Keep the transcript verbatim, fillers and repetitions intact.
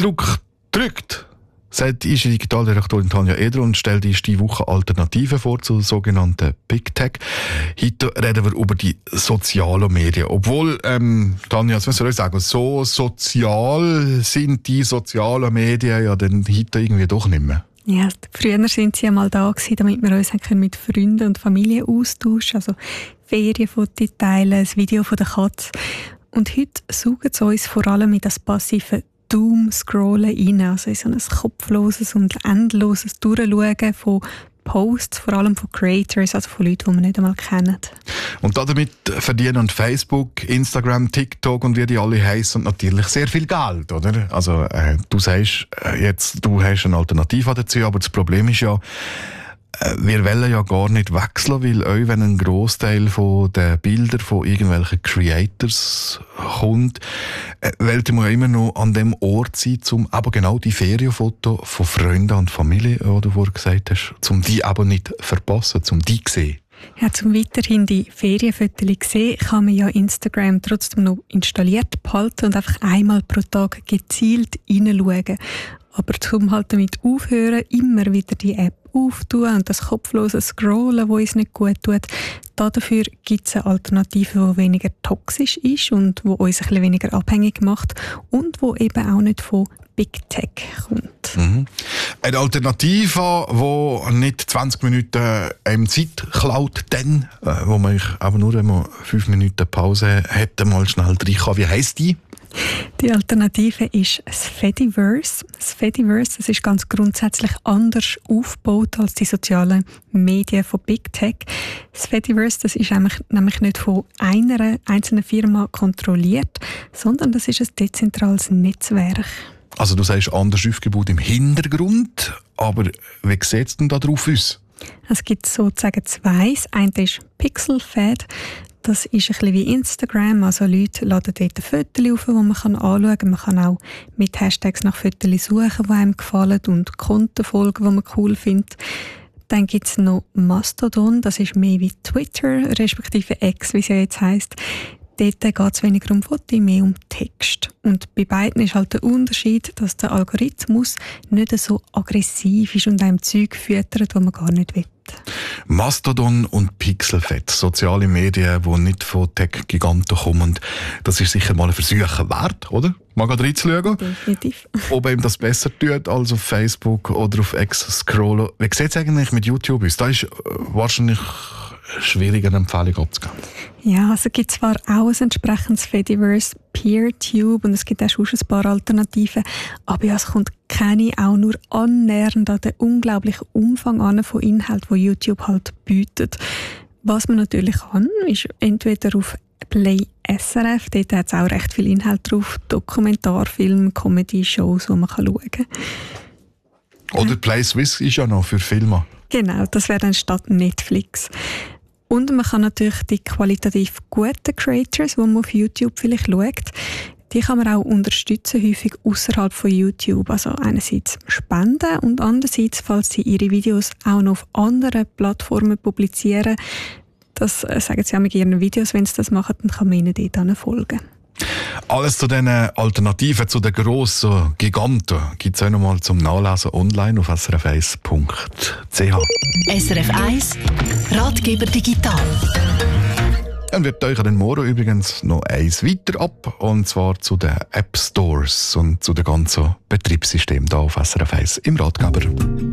Beeindruck drückt, sagt unsere Digitaldirektorin Tanja Eder und stellt uns diese Woche Alternativen vor zu sogenannten Big Tech. Heute reden wir über die sozialen Medien. Obwohl, ähm, Tanja, was soll ich sagen, so sozial sind die sozialen Medien ja dann heute irgendwie doch nicht mehr. Ja, früher sind sie ja mal da gewesen, damit wir uns mit Freunden und Familie austauschen, also Ferienfotos teilen, ein Video von der Katze. Und heute saugen sie uns vor allem mit das passive Doom-Scrollen rein, also in so ein kopfloses und endloses Durchschauen von Posts, vor allem von Creators, also von Leuten, die wir nicht einmal kennen. Und damit verdienen Facebook, Instagram, TikTok und wie die alle heissen natürlich sehr viel Geld, oder? Also äh, du sagst äh, jetzt, du hast eine Alternative dazu, aber das Problem ist ja, äh, wir wollen ja gar nicht wechseln, weil auch wenn ein Grossteil von den Bildern von irgendwelchen Creators kommt, äh, wollte man ja immer noch an dem Ort sein, um aber genau die Ferienfotos von Freunden und Familie, die du vorhin gesagt hast, um die aber nicht zu verpassen, um die zu sehen. Ja, zum weiterhin die Ferienfotos sehen, kann man ja Instagram trotzdem noch installiert behalten und einfach einmal pro Tag gezielt hineinschauen. Aber zum halt damit aufhören, immer wieder die App auftun und das kopflose Scrollen, das uns nicht gut tut, dafür gibt es eine Alternative, die weniger toxisch ist und die uns ein bisschen weniger abhängig macht und die eben auch nicht von Big Tech kommt. Mhm. Eine Alternative, die nicht zwanzig Minuten ähm, Zeit klaut, dann, äh, wo man aber nur einmal fünf Minuten Pause hätte, mal schnell rein kann. Wie heisst die? Die Alternative ist das Fediverse. Das Fediverse, das ist ganz grundsätzlich anders aufgebaut als die sozialen Medien von Big Tech. Das Fediverse, das ist nämlich nicht von einer einzelnen Firma kontrolliert, sondern das ist ein dezentrales Netzwerk. Also du sagst anders aufgebaut im Hintergrund, aber wie sieht es denn da drauf aus? Es gibt sozusagen zwei. Das eine ist Pixelfed. Das ist ein bisschen wie Instagram, also Leute laden dort Fotos auf, die man anschauen kann. Man kann auch mit Hashtags nach Fotos suchen, die einem gefallen und Konten folgen, die man cool findet. Dann gibt es noch Mastodon, das ist mehr wie Twitter, respektive X, wie es ja jetzt heisst. Dort geht es weniger um Fotos, mehr um Text. Und bei beiden ist halt der Unterschied, dass der Algorithmus nicht so aggressiv ist und einem Zeug füttert, das man gar nicht will. Mastodon und Pixelfed, soziale Medien, die nicht von Tech-Giganten kommen. Das ist sicher mal ein Versuch wert, oder? Mal gerade reinzuschauen. Definitiv. Ob ihm das besser tut als auf Facebook oder auf X scrollen. Wie sieht es eigentlich mit YouTube aus? Da ist wahrscheinlich schwierig, eine Empfehlung abzugeben. Ja, also es gibt zwar auch ein entsprechendes Fediverse, PeerTube, und es gibt auch schon ein paar Alternativen, aber ja, es kommt keine auch nur annähernd an den unglaublichen Umfang an von Inhalten, die YouTube halt bietet. Was man natürlich kann, ist entweder auf Play S R F, dort hat es auch recht viel Inhalt drauf, Dokumentarfilme, Comedy-Shows, die man schauen kann. Oder Play Swiss ist ja noch für Filme. Genau, das wäre dann statt Netflix. Und man kann natürlich die qualitativ guten Creators, die man auf YouTube vielleicht schaut, die kann man auch unterstützen, häufig außerhalb von YouTube. Also einerseits spenden und andererseits, falls sie ihre Videos auch noch auf anderen Plattformen publizieren, das sagen sie auch mit ihren Videos, wenn sie das machen, dann kann man ihnen dort dann folgen. Alles zu diesen Alternativen, zu den grossen Giganten, gibt es auch noch mal zum Nachlesen online auf s r f eins punkt c h. S R F eins Ratgeber digital. Dann wird euch den Morgen übrigens noch eins weiter ab, und zwar zu den App Stores und zu den ganzen Betriebssystemen hier auf S R F eins im Ratgeber.